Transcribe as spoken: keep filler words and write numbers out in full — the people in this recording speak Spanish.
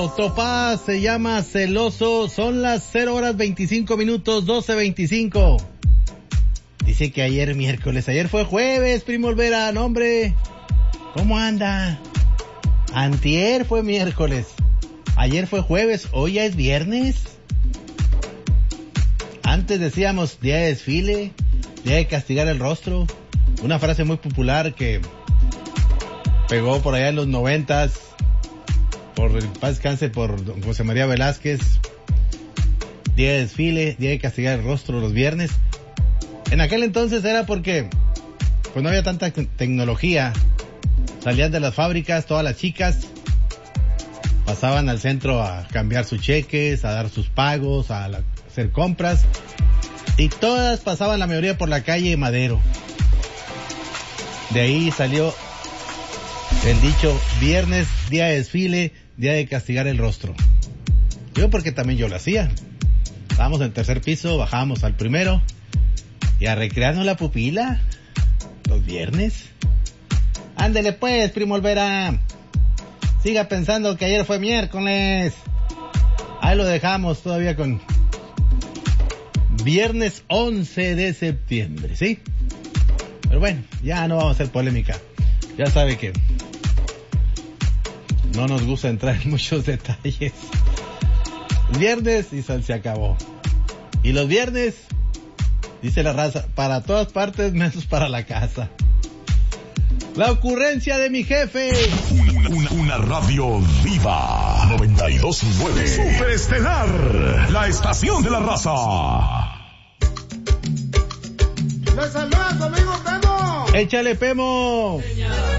Topaz se llama Celoso. Son las cero horas veinticinco minutos, doce veinticinco. Dice que ayer miércoles, ayer fue jueves, primo Olvera, no hombre. ¿Cómo anda? Antier fue miércoles, ayer fue jueves, hoy ya es viernes. Antes decíamos día de desfile, día de castigar el rostro. Una frase muy popular que pegó por allá en los noventas, por el paz descanse, por don José María Velázquez. Día de desfile, día de castigar el rostro los viernes. En aquel entonces era porque pues no había tanta tecnología. Salían de las fábricas todas las chicas, pasaban al centro a cambiar sus cheques, a dar sus pagos, a la, hacer compras, y todas pasaban la mayoría por la calle Madero. De ahí salió el dicho viernes, día de desfile, día de castigar el rostro. Yo porque también yo lo hacía. Estábamos en el tercer piso, bajábamos al primero y a recrearnos la pupila los viernes. Ándele pues, primo Olvera. Siga pensando que ayer fue miércoles. Ahí lo dejamos todavía con viernes once de septiembre, ¿sí? Pero bueno, ya no vamos a hacer polémica. Ya sabe que no nos gusta entrar en muchos detalles. Viernes y se acabó. Y los viernes, dice la raza, para todas partes menos para la casa. La ocurrencia de mi jefe. Una, una, una radio viva. noventa y dos punto nueve. Superestelar. La estación de la raza. ¡Le saluda a su amigo Pemo! ¡Échale, Pemo!